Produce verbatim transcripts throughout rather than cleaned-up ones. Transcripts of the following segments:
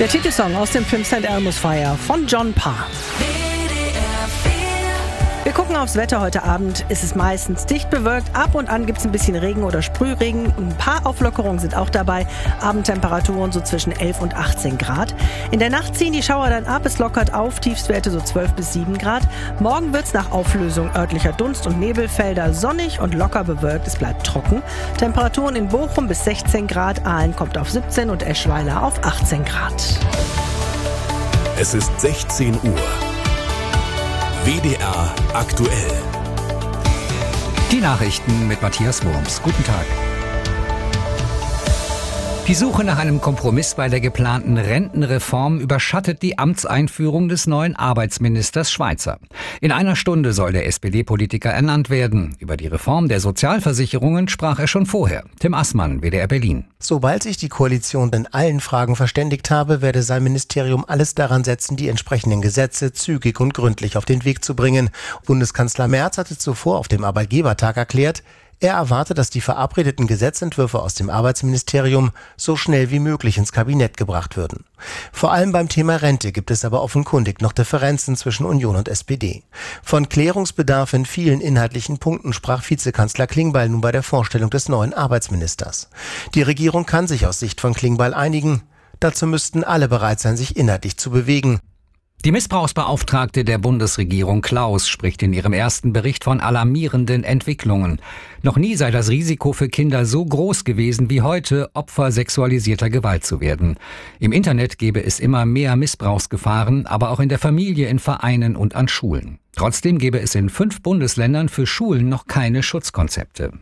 Der Titelsong aus dem Film Saint Elmo's Fire von John Parr. Wir gucken aufs Wetter heute Abend. Es ist meistens dicht bewölkt. Ab und an gibt es ein bisschen Regen oder Sprühregen. Ein paar Auflockerungen sind auch dabei. Abendtemperaturen so zwischen elf und achtzehn Grad. In der Nacht ziehen die Schauer dann ab. Es lockert auf. Tiefstwerte so zwölf bis sieben Grad. Morgen wird es nach Auflösung örtlicher Dunst- und Nebelfelder sonnig und locker bewölkt. Es bleibt trocken. Temperaturen in Bochum bis sechzehn Grad. Aalen kommt auf siebzehn und Eschweiler auf achtzehn Grad. Es ist sechzehn Uhr. W D R aktuell. Die Nachrichten mit Matthias Wurms. Guten Tag. Die Suche nach einem Kompromiss bei der geplanten Rentenreform überschattet die Amtseinführung des neuen Arbeitsministers Schweizer. In einer Stunde soll der S P D-Politiker ernannt werden. Über die Reform der Sozialversicherungen sprach er schon vorher. Tim Assmann, W D R Berlin. Sobald sich die Koalition in allen Fragen verständigt habe, werde sein Ministerium alles daran setzen, die entsprechenden Gesetze zügig und gründlich auf den Weg zu bringen. Bundeskanzler Merz hatte zuvor auf dem Arbeitgebertag erklärt, er erwartet, dass die verabredeten Gesetzentwürfe aus dem Arbeitsministerium so schnell wie möglich ins Kabinett gebracht würden. Vor allem beim Thema Rente gibt es aber offenkundig noch Differenzen zwischen Union und S P D. Von Klärungsbedarf in vielen inhaltlichen Punkten sprach Vizekanzler Klingbeil nun bei der Vorstellung des neuen Arbeitsministers. Die Regierung kann sich aus Sicht von Klingbeil einigen. Dazu müssten alle bereit sein, sich inhaltlich zu bewegen. Die Missbrauchsbeauftragte der Bundesregierung Klaus spricht in ihrem ersten Bericht von alarmierenden Entwicklungen. Noch nie sei das Risiko für Kinder so groß gewesen wie heute, Opfer sexualisierter Gewalt zu werden. Im Internet gebe es immer mehr Missbrauchsgefahren, aber auch in der Familie, in Vereinen und an Schulen. Trotzdem gebe es in fünf Bundesländern für Schulen noch keine Schutzkonzepte.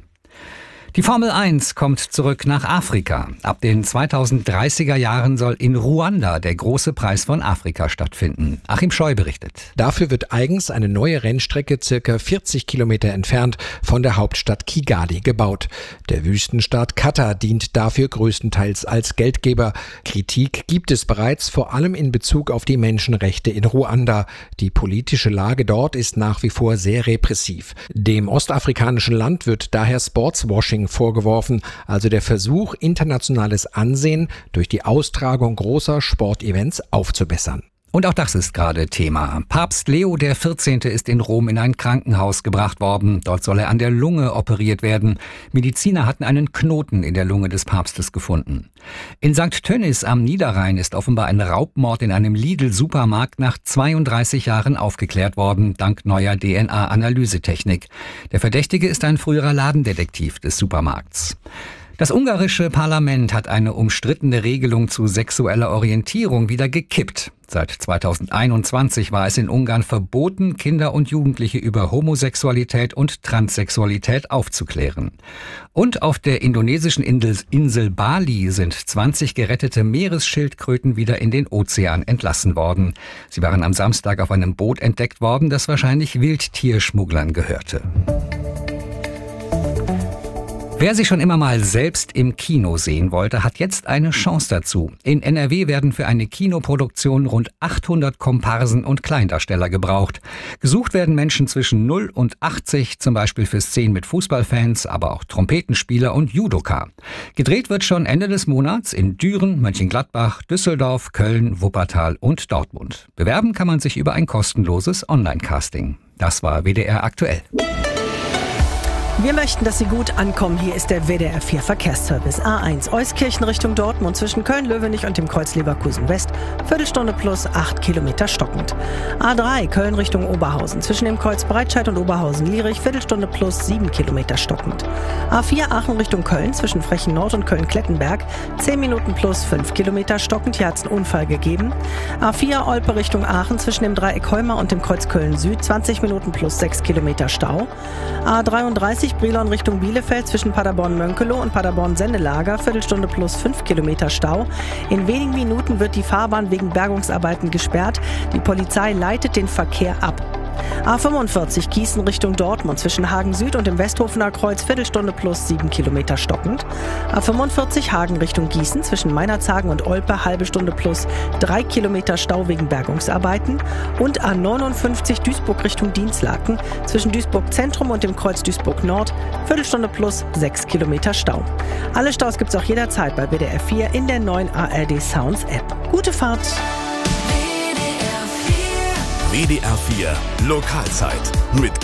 Die Formel eins kommt zurück nach Afrika. Ab den zweitausenddreißiger Jahren soll in Ruanda der große Preis von Afrika stattfinden. Achim Scheu berichtet. Dafür wird eigens eine neue Rennstrecke circa vierzig Kilometer entfernt von der Hauptstadt Kigali gebaut. Der Wüstenstaat Katar dient dafür größtenteils als Geldgeber. Kritik gibt es bereits, vor allem in Bezug auf die Menschenrechte in Ruanda. Die politische Lage dort ist nach wie vor sehr repressiv. Dem ostafrikanischen Land wird daher Sportswashing vorgeworfen, also der Versuch, internationales Ansehen durch die Austragung großer Sportevents aufzubessern. Und auch das ist gerade Thema. Papst Leo der vierzehnte ist in Rom in ein Krankenhaus gebracht worden. Dort soll er an der Lunge operiert werden. Mediziner hatten einen Knoten in der Lunge des Papstes gefunden. In Sankt Tönnies am Niederrhein ist offenbar ein Raubmord in einem Lidl-Supermarkt nach zweiunddreißig Jahren aufgeklärt worden, dank neuer D N A-Analysetechnik. Der Verdächtige ist ein früherer Ladendetektiv des Supermarkts. Das ungarische Parlament hat eine umstrittene Regelung zu sexueller Orientierung wieder gekippt. Seit zweitausendeinundzwanzig war es in Ungarn verboten, Kinder und Jugendliche über Homosexualität und Transsexualität aufzuklären. Und auf der indonesischen Insel Bali sind zwanzig gerettete Meeresschildkröten wieder in den Ozean entlassen worden. Sie waren am Samstag auf einem Boot entdeckt worden, das wahrscheinlich Wildtierschmugglern gehörte. Wer sich schon immer mal selbst im Kino sehen wollte, hat jetzt eine Chance dazu. In N R W werden für eine Kinoproduktion rund achthundert Komparsen und Kleindarsteller gebraucht. Gesucht werden Menschen zwischen null und achtzig, zum Beispiel für Szenen mit Fußballfans, aber auch Trompetenspieler und Judoka. Gedreht wird schon Ende des Monats in Düren, Mönchengladbach, Düsseldorf, Köln, Wuppertal und Dortmund. Bewerben kann man sich über ein kostenloses Online-Casting. Das war W D R aktuell. Wir möchten, dass Sie gut ankommen. Hier ist der W D R vier Verkehrsservice. A eins Euskirchen Richtung Dortmund zwischen Köln-Löwenich und dem Kreuz Leverkusen West. Viertelstunde plus acht Kilometer stockend. A drei Köln Richtung Oberhausen zwischen dem Kreuz Breitscheid und Oberhausen-Lierich. Viertelstunde plus sieben Kilometer stockend. A vier Aachen Richtung Köln zwischen Frechen Nord und Köln-Klettenberg. zehn Minuten plus fünf Kilometer stockend. Hier hat es einen Unfall gegeben. A vier Olpe Richtung Aachen zwischen dem Dreieck Heuma und dem Kreuz Köln-Süd. zwanzig Minuten plus sechs Kilometer Stau. A dreiunddreißig Brilon Richtung Bielefeld zwischen Paderborn-Mönkelow und Paderborn-Sendelager, Viertelstunde plus fünf Kilometer Stau. In wenigen Minuten wird die Fahrbahn wegen Bergungsarbeiten gesperrt. Die Polizei leitet den Verkehr ab. A fünfundvierzig Gießen Richtung Dortmund zwischen Hagen Süd und dem Westhofener Kreuz Viertelstunde plus sieben Kilometer stockend. A fünfundvierzig Hagen Richtung Gießen zwischen Meinerzhagen und Olpe halbe Stunde plus drei Kilometer Stau wegen Bergungsarbeiten. Und A neunundfünfzig Duisburg Richtung Dinslaken zwischen Duisburg Zentrum und dem Kreuz Duisburg Nord Viertelstunde plus sechs Kilometer Stau. Alle Staus gibt's auch jederzeit bei W D R vier in der neuen A R D Sounds App. Gute Fahrt! W D R vier Lokalzeit mit